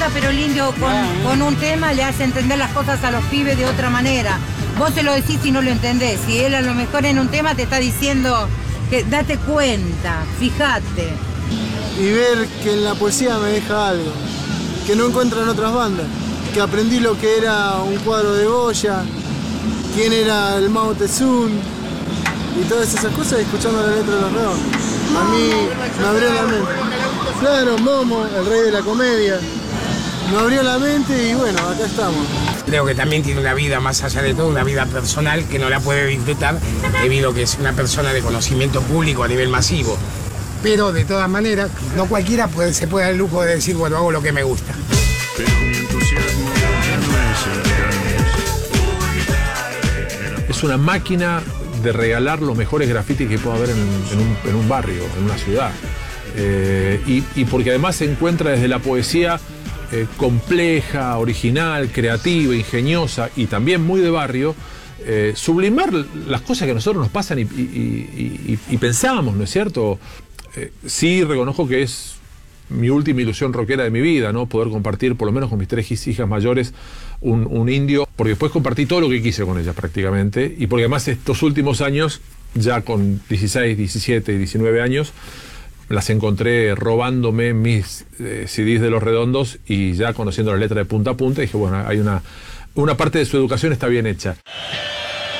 cosas, pero el indio con un tema le hace entender las cosas a los pibes de otra manera. Vos se lo decís y no lo entendés. Si él a lo mejor en un tema te está diciendo que date cuenta, fíjate. Y ver que en la poesía me deja algo, que no encuentro en otras bandas. Que aprendí lo que era un cuadro de Goya, quién era el Mao Tse-tung y todas esas cosas escuchando la letra de Los Redondos. A mí me abrió la mente. Claro, Momo, el rey de la comedia. Me abrió la mente y bueno, acá estamos. Creo que también tiene una vida más allá de todo, una vida personal que no la puede disfrutar debido a que es una persona de conocimiento público a nivel masivo. Pero de todas maneras, no cualquiera se puede dar el lujo de decir, bueno, hago lo que me gusta. Pero mi entusiasmo ya no es el que Es una máquina de regalar los mejores grafitis que pueda haber en un barrio, en una ciudad. Y porque además se encuentra desde la poesía compleja, original, creativa, ingeniosa y también muy de barrio, sublimar las cosas que a nosotros nos pasan y pensamos, ¿no es cierto? Sí reconozco que es mi última ilusión rockera de mi vida, ¿no? Poder compartir, por lo menos con mis 3 hijas mayores, un indio, porque después compartí todo lo que quise con ellas prácticamente, y porque además estos últimos años, ya con 16, 17 y 19 años, las encontré robándome mis CDs de Los Redondos y ya conociendo la letra de punta a punta, dije, bueno, hay una parte de su educación está bien hecha.